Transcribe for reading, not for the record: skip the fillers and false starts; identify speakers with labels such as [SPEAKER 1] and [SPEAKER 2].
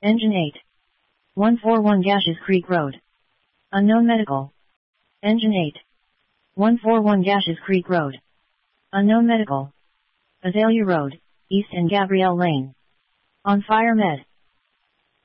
[SPEAKER 1] Engine 8. 141 Gashes Creek Road. Unknown medical. Engine 8. 141 Gashes Creek Road. Unknown medical. Azalea Road, East and Gabrielle Lane. On fire med.